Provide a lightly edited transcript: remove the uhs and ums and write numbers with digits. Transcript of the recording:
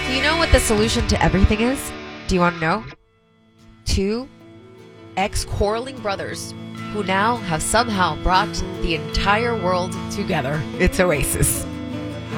Do you know what the solution to everything is? Do you want to know? Two ex-quarreling brothers who now have somehow brought the entire world together. It's Oasis.